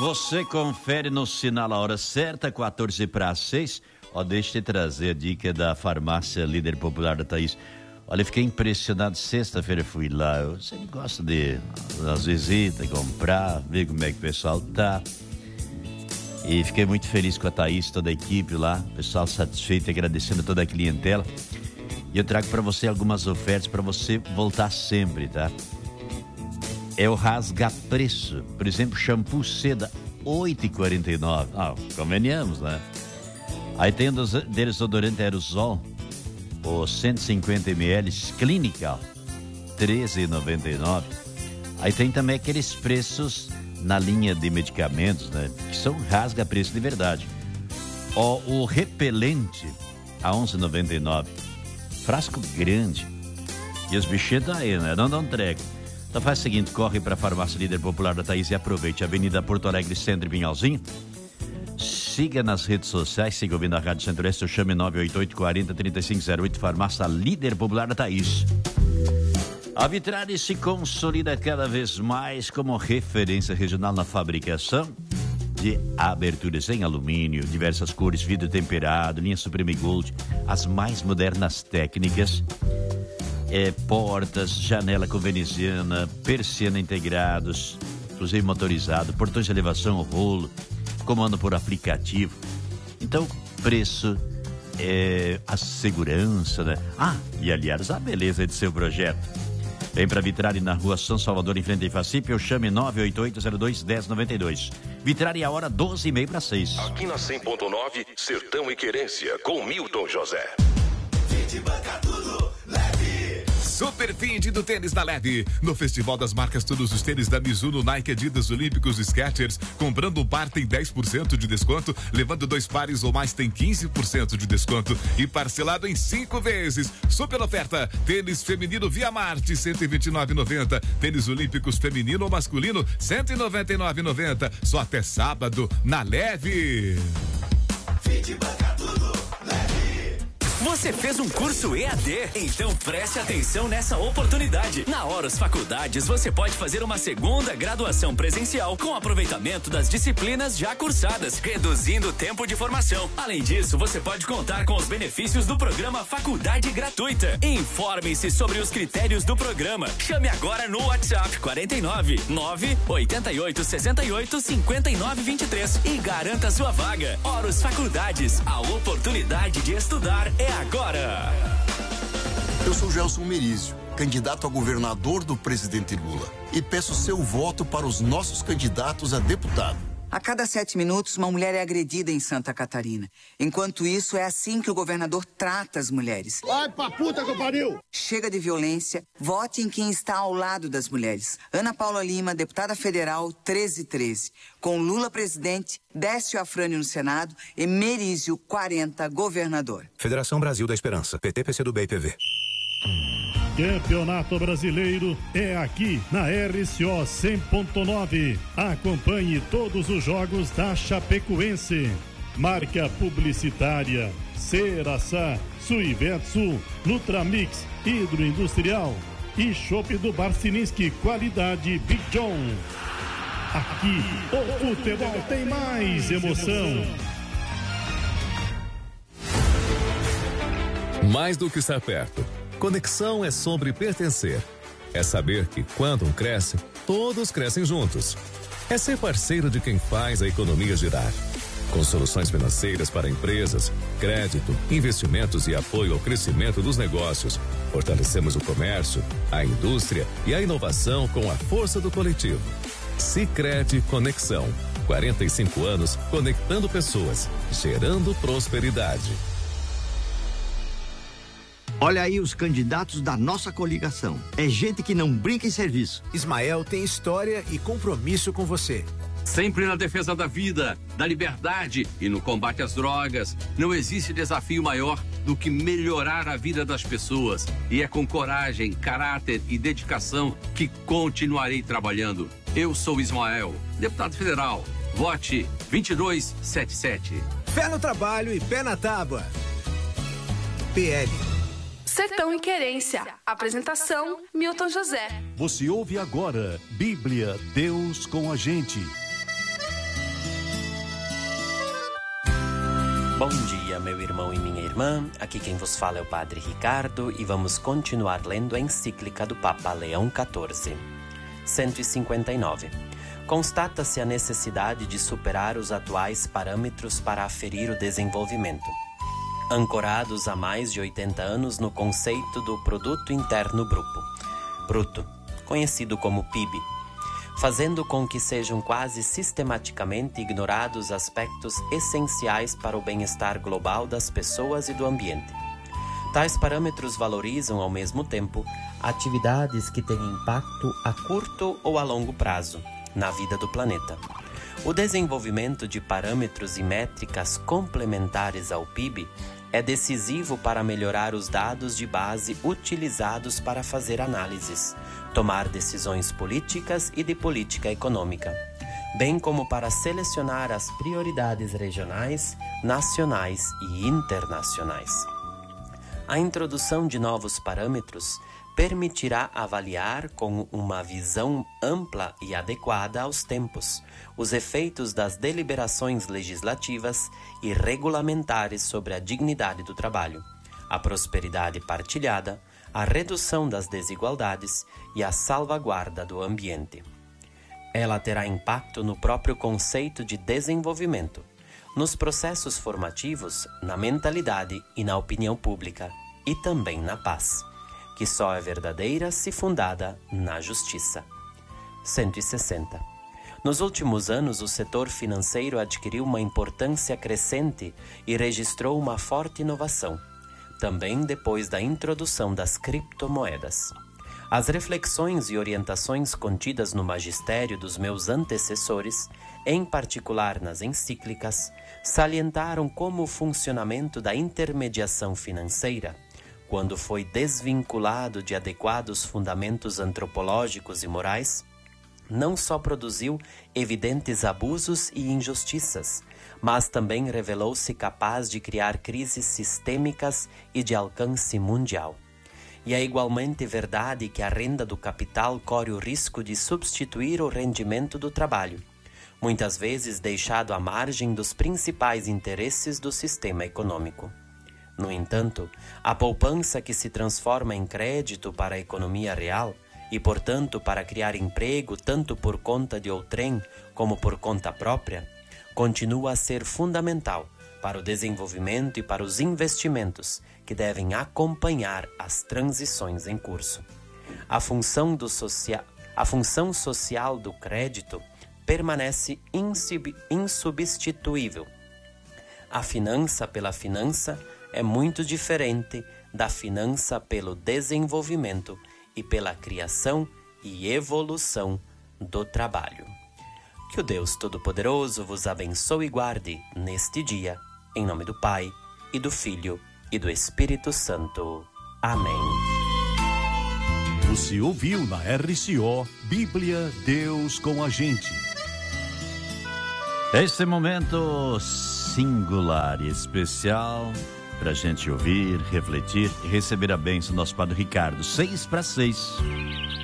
Você confere no sinal a hora certa, 14:06. Ó, deixa eu trazer a dica da farmácia Líder Popular da Thaís. Olha, eu fiquei impressionado. Sexta-feira fui lá. Eu sempre gosto de as visitas, comprar, ver como é que o pessoal tá. E fiquei muito feliz com a Thaís, toda a equipe lá. O pessoal satisfeito, agradecendo toda a clientela. E eu trago para você algumas ofertas para você voltar sempre, tá? É o rasga-preço. Por exemplo, shampoo seda, R$ 8,49. Convenhamos, né? Aí tem o desodorante aerosol, o 150 ml Clinical, R$ 13,99. Aí tem também aqueles preços na linha de medicamentos, né? Que são rasga-preço de verdade. O repelente, a R$ 11,99. Frasco grande. E os bichinhos tá aí, né? Não dão treco. Então faz o seguinte, corre para a farmácia Líder Popular da Thaís e aproveite. Avenida Porto Alegre, Centro e Pinhalzinho. Siga nas redes sociais, siga ouvindo a Rádio Centro-Oeste, chame 988-40-3508, farmácia Líder Popular da Thaís. A Vitrane se consolida cada vez mais como referência regional na fabricação de aberturas em alumínio, diversas cores, vidro temperado, linha Supreme Gold, as mais modernas técnicas, portas, janela com veneziana, persiana integrados, inclusive motorizado, portões de elevação, rolo, comando por aplicativo. Então, preço, a segurança, né? E aliás, a beleza de seu projeto. Vem para Vitrare na rua São Salvador, em frente a Ifacip, ou chame 98802-1092. Vitrare, a hora 12:30 para 6. Aqui na 100.9, Sertão e Querência, com Milton José. Super fim do tênis da Leve. No Festival das Marcas, todos os tênis da Mizuno, Nike, Adidas, Olímpicos e Skechers. Comprando um par tem 10% de desconto. Levando 2 pares ou mais tem 15% de desconto. E parcelado em 5 vezes. Super oferta. Tênis feminino Via Marte, R$ 129,90. Tênis Olímpicos feminino ou masculino, R$ 199,90. Só até sábado, na Leve. Você fez um curso EAD? Então preste atenção nessa oportunidade. Na Horus Faculdades, você pode fazer uma segunda graduação presencial com aproveitamento das disciplinas já cursadas, reduzindo o tempo de formação. Além disso, você pode contar com os benefícios do programa Faculdade Gratuita. Informe-se sobre os critérios do programa. Chame agora no WhatsApp 49 988 68 59 23 e garanta sua vaga. Horus Faculdades, a oportunidade de estudar é agora. Eu sou Gelson Merizio, candidato a governador do presidente Lula, e peço seu voto para os nossos candidatos a deputado. A cada 7 minutos, uma mulher é agredida em Santa Catarina. Enquanto isso, é assim que o governador trata as mulheres. Vai pra puta que pariu! Chega de violência, vote em quem está ao lado das mulheres. Ana Paula Lima, deputada federal, 1313. Com Lula presidente, Décio Afrânio no Senado e Merizio 40, governador. Federação Brasil da Esperança, PT, PCdoB e PV. Campeonato Brasileiro é aqui na RCO 100.9. Acompanhe todos os jogos da Chapecoense. Marca publicitária Ceraçá, Suivetsu, Nutramix, Hidroindustrial e Chopp do Barcininski, qualidade Big John. Aqui o futebol tem mais emoção. Mais do que estar perto. Conexão é sobre pertencer. É saber que quando um cresce, todos crescem juntos. É ser parceiro de quem faz a economia girar. Com soluções financeiras para empresas, crédito, investimentos e apoio ao crescimento dos negócios, fortalecemos o comércio, a indústria e a inovação com a força do coletivo. Sicredi Conexão. 45 anos conectando pessoas, gerando prosperidade. Olha aí os candidatos da nossa coligação. É gente que não brinca em serviço. Ismael tem história e compromisso com você. Sempre na defesa da vida, da liberdade e no combate às drogas. Não existe desafio maior do que melhorar a vida das pessoas. E é com coragem, caráter e dedicação que continuarei trabalhando. Eu sou Ismael, deputado federal. Vote 2277. Fé no trabalho e pé na tábua. PL. Sertão e Querência. Apresentação, Milton José. Você ouve agora Bíblia, Deus com a gente. meu irmão e minha irmã. Aqui quem vos fala é o Padre Ricardo e vamos continuar lendo a encíclica do Papa Leão XIV. 159. Constata-se a necessidade de superar os atuais parâmetros para aferir o desenvolvimento, ancorados há mais de 80 anos no conceito do Produto Interno Bruto, conhecido como PIB, fazendo com que sejam quase sistematicamente ignorados aspectos essenciais para o bem-estar global das pessoas e do ambiente. Tais parâmetros valorizam, ao mesmo tempo, atividades que têm impacto a curto ou a longo prazo na vida do planeta. O desenvolvimento de parâmetros e métricas complementares ao PIB é decisivo para melhorar os dados de base utilizados para fazer análises, tomar decisões políticas e de política econômica, bem como para selecionar as prioridades regionais, nacionais e internacionais. A introdução de novos parâmetros permitirá avaliar com uma visão ampla e adequada aos tempos os efeitos das deliberações legislativas e regulamentares sobre a dignidade do trabalho, a prosperidade partilhada, a redução das desigualdades e a salvaguarda do ambiente. Ela terá impacto no próprio conceito de desenvolvimento, nos processos formativos, na mentalidade e na opinião pública, e também na paz, que só é verdadeira se fundada na justiça. 160. Nos últimos anos, o setor financeiro adquiriu uma importância crescente e registrou uma forte inovação, também depois da introdução das criptomoedas. As reflexões e orientações contidas no magistério dos meus antecessores, em particular nas encíclicas, salientaram como o funcionamento da intermediação financeira, quando foi desvinculado de adequados fundamentos antropológicos e morais, não só produziu evidentes abusos e injustiças, mas também revelou-se capaz de criar crises sistêmicas e de alcance mundial. E é igualmente verdade que a renda do capital corre o risco de substituir o rendimento do trabalho, muitas vezes deixado à margem dos principais interesses do sistema econômico. No entanto, a poupança que se transforma em crédito para a economia real e, portanto, para criar emprego tanto por conta de outrem como por conta própria, continua a ser fundamental para o desenvolvimento e para os investimentos que devem acompanhar as transições em curso. A função social do crédito permanece insubstituível. A finança pela finança é muito diferente da finança pelo desenvolvimento e pela criação e evolução do trabalho. Que o Deus Todo-Poderoso vos abençoe e guarde neste dia, em nome do Pai, e do Filho, e do Espírito Santo. Amém. Você ouviu na RCO Bíblia Deus com a gente. Este momento singular e especial para a gente ouvir, refletir e receber a bênção do nosso Padre Ricardo. 6 para 6.